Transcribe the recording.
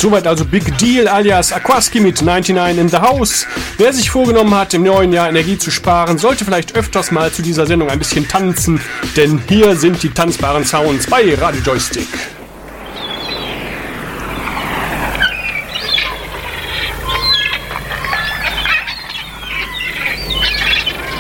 Soweit also Big Deal alias Aquaski mit 99 in the House. Wer sich vorgenommen hat, im neuen Jahr Energie zu sparen, sollte vielleicht öfters mal zu dieser Sendung ein bisschen tanzen, denn hier sind die tanzbaren Sounds bei Radio Joystick.